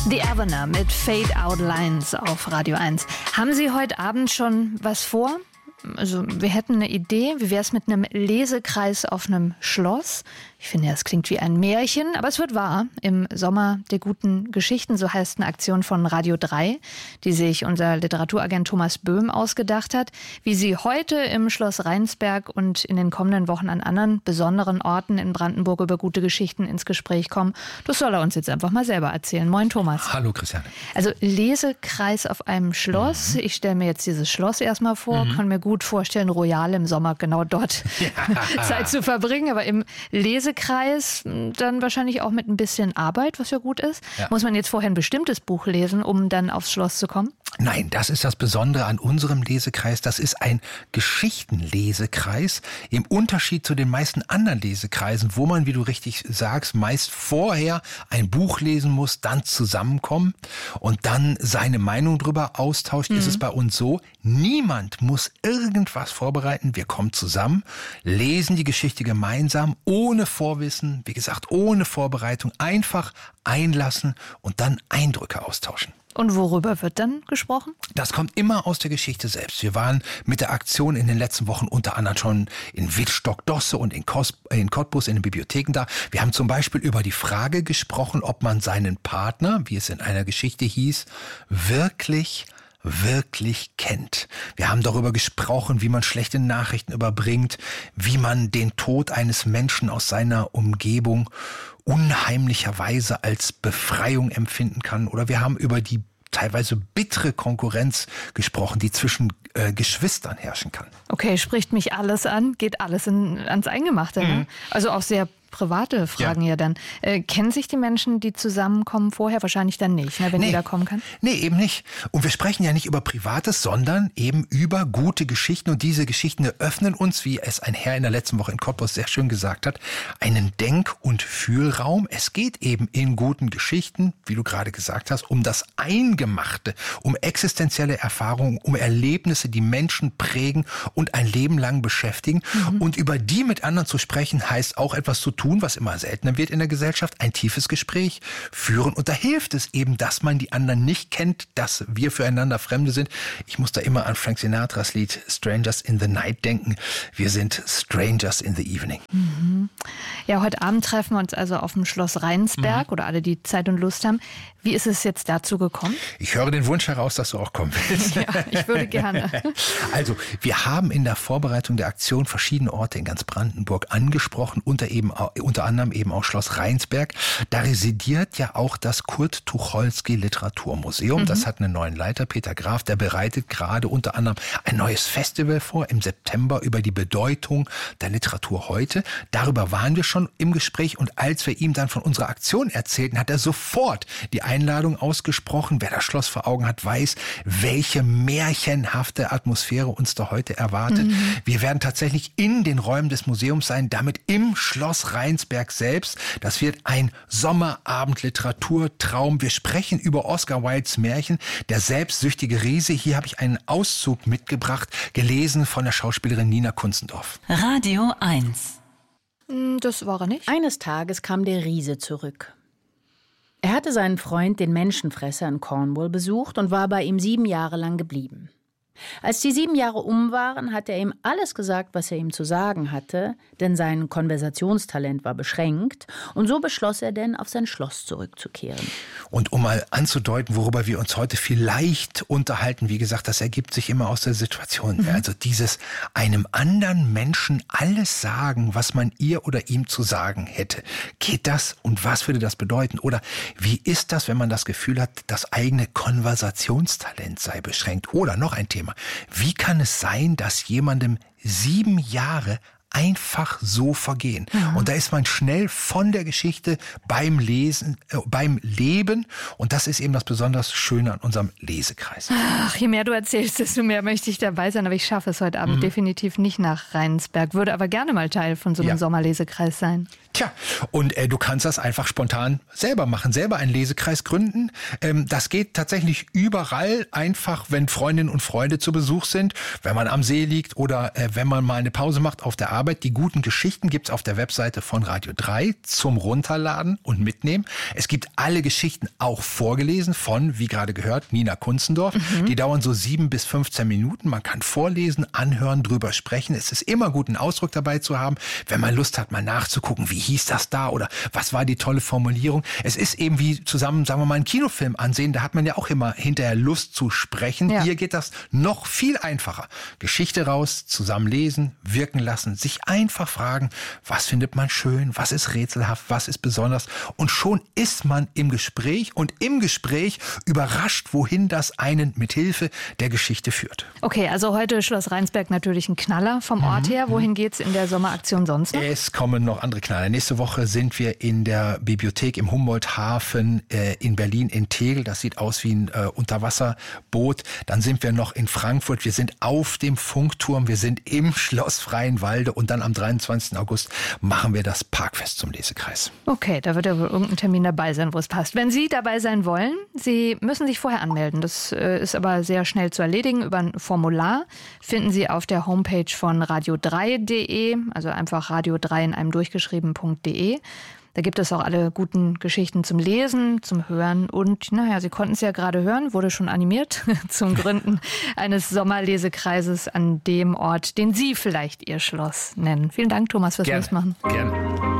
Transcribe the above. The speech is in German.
The Avener mit Fade Out Lines auf Radio 1. Haben Sie heute Abend schon was vor? Also wir hätten eine Idee. Wie wäre es mit einem Lesekreis auf einem Schloss? Ich finde, das klingt wie ein Märchen, aber es wird wahr. Im Sommer der guten Geschichten, so heißt eine Aktion von Radio 3, die sich unser Literaturagent Thomas Böhm ausgedacht hat. Wie Sie heute im Schloss Rheinsberg und in den kommenden Wochen an anderen besonderen Orten in Brandenburg über gute Geschichten ins Gespräch kommen, das soll er uns jetzt einfach mal selber erzählen. Moin Thomas. Hallo Christiane. Also Lesekreis auf einem Schloss. Ich stelle mir jetzt dieses Schloss erstmal vor, kann mir gut vorstellen, Royal im Sommer genau dort Zeit zu verbringen, aber im Lesekreis dann wahrscheinlich auch mit ein bisschen Arbeit, was ja gut ist. Ja. Muss man jetzt vorher ein bestimmtes Buch lesen, um dann aufs Schloss zu kommen? Nein, das ist das Besondere an unserem Lesekreis. Das ist ein Geschichtenlesekreis im Unterschied zu den meisten anderen Lesekreisen, wo man, wie du richtig sagst, meist vorher ein Buch lesen muss, dann zusammenkommen und dann seine Meinung drüber austauscht. Ist es bei uns so, niemand muss irgendwas vorbereiten. Wir kommen zusammen, lesen die Geschichte gemeinsam, ohne Vorwissen, wie gesagt, ohne Vorbereitung, einfach einlassen und dann Eindrücke austauschen. Und worüber wird dann gesprochen? Das kommt immer aus der Geschichte selbst. Wir waren mit der Aktion in den letzten Wochen unter anderem schon in Wittstock-Dosse und in Cottbus in den Bibliotheken da. Wir haben zum Beispiel über die Frage gesprochen, ob man seinen Partner, wie es in einer Geschichte hieß, wirklich kennt. Wir haben darüber gesprochen, wie man schlechte Nachrichten überbringt, wie man den Tod eines Menschen aus seiner Umgebung unheimlicherweise als Befreiung empfinden kann. Oder wir haben über die teilweise bittere Konkurrenz gesprochen, die zwischen Geschwistern herrschen kann. Okay, spricht mich alles an, geht alles ans Eingemachte. Ne? Also auch sehr private Fragen ja dann. Kennen sich die Menschen, die zusammenkommen, vorher? Wahrscheinlich dann nicht, ne, wenn jeder kommen kann? Nee, eben nicht. Und wir sprechen ja nicht über Privates, sondern eben über gute Geschichten. Und diese Geschichten eröffnen uns, wie es ein Herr in der letzten Woche in Cottbus sehr schön gesagt hat, einen Denk- und Fühlraum. Es geht eben in guten Geschichten, wie du gerade gesagt hast, um das Eingemachte, um existenzielle Erfahrungen, um Erlebnisse, die Menschen prägen und ein Leben lang beschäftigen. Und über die mit anderen zu sprechen, heißt auch etwas zu tun, was immer seltener wird in der Gesellschaft, ein tiefes Gespräch führen. Und da hilft es eben, dass man die anderen nicht kennt, dass wir füreinander Fremde sind. Ich muss da immer an Frank Sinatras Lied Strangers in the Night denken. Wir sind Strangers in the Evening. Ja, heute Abend treffen wir uns also auf dem Schloss Rheinsberg oder alle, die Zeit und Lust haben. Wie ist es jetzt dazu gekommen? Ich höre den Wunsch heraus, dass du auch kommen willst. Ja, ich würde gerne. Also, wir haben in der Vorbereitung der Aktion verschiedene Orte in ganz Brandenburg angesprochen, unter anderem eben auch Schloss Rheinsberg. Da residiert ja auch das Kurt Tucholsky Literaturmuseum. Das hat einen neuen Leiter, Peter Graf, der bereitet gerade unter anderem ein neues Festival vor im September über die Bedeutung der Literatur heute. Darüber waren wir schon im Gespräch und als wir ihm dann von unserer Aktion erzählten, hat er sofort die Einladung ausgesprochen. Wer das Schloss vor Augen hat, weiß, welche märchenhafte Atmosphäre uns da heute erwartet. Wir werden tatsächlich in den Räumen des Museums sein, damit im Schloss Rheinsberg selbst. Das wird ein Sommerabend-Literaturtraum. Wir sprechen über Oscar Wildes Märchen, Der selbstsüchtige Riese. Hier habe ich einen Auszug mitgebracht, gelesen von der Schauspielerin Nina Kunzendorf. Radio 1. Das war er nicht. Eines Tages kam der Riese zurück. Er hatte seinen Freund, den Menschenfresser, in Cornwall besucht und war bei ihm 7 Jahre lang geblieben. Als die 7 Jahre um waren, hat er ihm alles gesagt, was er ihm zu sagen hatte, denn sein Konversationstalent war beschränkt, und so beschloss er denn, auf sein Schloss zurückzukehren. Und um mal anzudeuten, worüber wir uns heute vielleicht unterhalten, wie gesagt, das ergibt sich immer aus der Situation. Also dieses einem anderen Menschen alles sagen, was man ihr oder ihm zu sagen hätte. Geht das und was würde das bedeuten? Oder wie ist das, wenn man das Gefühl hat, das eigene Konversationstalent sei beschränkt? Oder noch ein Thema. Wie kann es sein, dass jemandem 7 Jahre einfach so vergehen? Und da ist man schnell von der Geschichte beim Lesen, beim Leben. Und das ist eben das besonders Schöne an unserem Lesekreis. Ach, je mehr du erzählst, desto mehr möchte ich dabei sein. Aber ich schaffe es heute Abend definitiv nicht nach Rheinsberg. Würde aber gerne mal Teil von so einem Sommerlesekreis sein. Tja, und du kannst das einfach spontan selber machen, selber einen Lesekreis gründen. Das geht tatsächlich überall, einfach wenn Freundinnen und Freunde zu Besuch sind, wenn man am See liegt oder wenn man mal eine Pause macht auf der Arbeit. Die guten Geschichten gibt's auf der Webseite von Radio 3 zum Runterladen und mitnehmen. Es gibt alle Geschichten auch vorgelesen von, wie gerade gehört, Nina Kunzendorf. Die dauern so 7 bis 15 Minuten. Man kann vorlesen, anhören, drüber sprechen. Es ist immer gut, einen Ausdruck dabei zu haben, wenn man Lust hat, mal nachzugucken, wie hieß das da oder was war die tolle Formulierung. Es ist eben wie zusammen, sagen wir mal, einen Kinofilm ansehen. Da hat man ja auch immer hinterher Lust zu sprechen. Ja. Hier geht das noch viel einfacher. Geschichte raus, zusammen lesen, wirken lassen, sich einfach fragen, was findet man schön, was ist rätselhaft, was ist besonders. Und schon ist man im Gespräch und im Gespräch überrascht, wohin das einen mit Hilfe der Geschichte führt. Okay, also heute Schloss Rheinsberg natürlich ein Knaller vom Ort her. Wohin geht's in der Sommeraktion sonst noch? Es kommen noch andere Knaller. Nächste Woche sind wir in der Bibliothek im Humboldt-Hafen in Berlin in Tegel. Das sieht aus wie ein Unterwasserboot. Dann sind wir noch in Frankfurt. Wir sind auf dem Funkturm. Wir sind im Schloss Freienwalde. Und dann am 23. August machen wir das Parkfest zum Lesekreis. Okay, da wird ja wohl irgendein Termin dabei sein, wo es passt. Wenn Sie dabei sein wollen, Sie müssen sich vorher anmelden. Das ist aber sehr schnell zu erledigen. Über ein Formular finden Sie auf der Homepage von radio3.de, also einfach radio3 in einem durchgeschrieben.de. Da gibt es auch alle guten Geschichten zum Lesen, zum Hören und, naja, Sie konnten es ja gerade hören, wurde schon animiert zum Gründen eines Sommerlesekreises an dem Ort, den Sie vielleicht Ihr Schloss nennen. Vielen Dank, Thomas, fürs Lustmachen. Gerne.